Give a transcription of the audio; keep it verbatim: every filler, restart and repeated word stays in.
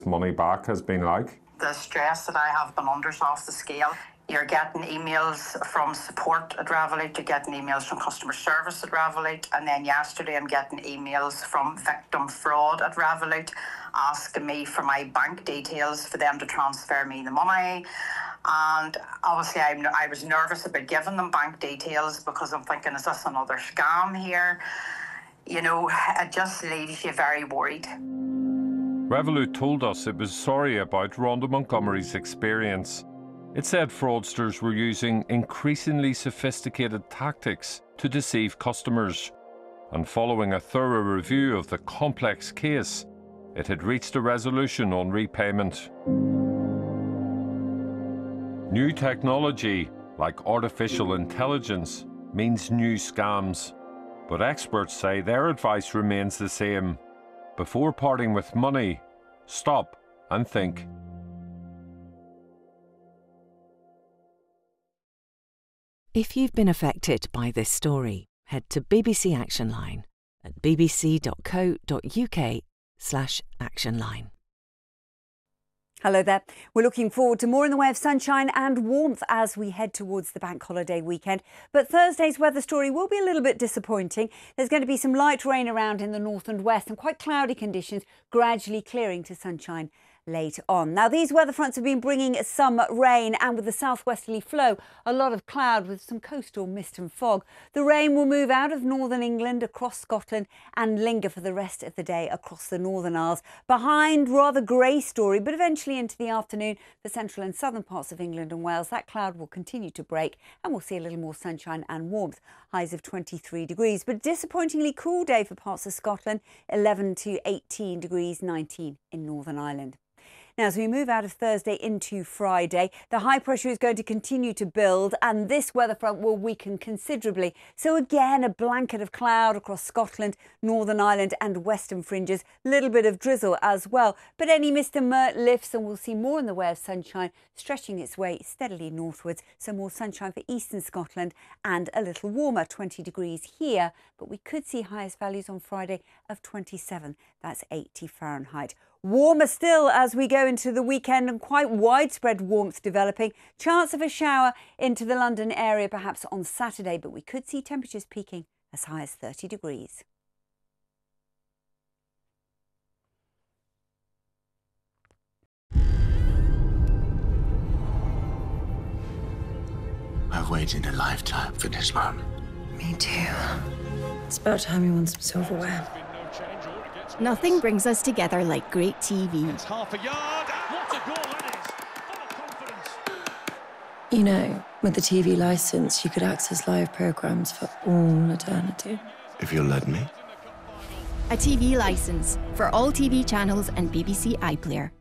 money back has been like? The stress that I have been under is off the scale. You're getting emails from support at Revolut, you're getting emails from customer service at Revolut, and then yesterday I'm getting emails from victim fraud at Revolut asking me for my bank details for them to transfer me the money. And obviously I'm, I was nervous about giving them bank details because I'm thinking, is this another scam here? You know, it just leaves you very worried. Revolut told us it was sorry about Rhonda Montgomery's experience. It said fraudsters were using increasingly sophisticated tactics to deceive customers. And following a thorough review of the complex case, it had reached a resolution on repayment. New technology, like artificial intelligence, means new scams. But experts say their advice remains the same. Before parting with money, stop and think. If you've been affected by this story, head to B B C Action Line at bbc.co.uk slash action line. Hello there. We're looking forward to more in the way of sunshine and warmth as we head towards the bank holiday weekend. But Thursday's weather story will be a little bit disappointing. There's going to be some light rain around in the north and west and quite cloudy conditions, gradually clearing to sunshine late on. Now, these weather fronts have been bringing some rain, and with the southwesterly flow, a lot of cloud with some coastal mist and fog. The rain will move out of northern England across Scotland and linger for the rest of the day across the Northern Isles. Behind, rather grey story, but eventually into the afternoon, the central and southern parts of England and Wales, that cloud will continue to break and we'll see a little more sunshine and warmth. Highs of twenty-three degrees, but disappointingly cool day for parts of Scotland, eleven to eighteen degrees, nineteen in Northern Ireland. Now, as we move out of Thursday into Friday, the high pressure is going to continue to build and this weather front will weaken considerably. So again, a blanket of cloud across Scotland, Northern Ireland and western fringes. A little bit of drizzle as well. But any mist and murk lifts and we'll see more in the way of sunshine stretching its way steadily northwards. So more sunshine for eastern Scotland and a little warmer, twenty degrees here. But we could see highest values on Friday of twenty-seven. That's eighty Fahrenheit. Warmer still as we go into the weekend and quite widespread warmth developing. Chance of a shower into the London area perhaps on Saturday, but we could see temperatures peaking as high as thirty degrees. I've waited a lifetime for this moment. Me too. It's about time you won some silverware. Nothing brings us together like great T V. It's half a yard. What a goal that is! Full of confidence. You know, with the T V licence, you could access live programmes for all eternity. If you'll let me. A T V licence for all T V channels and B B C iPlayer.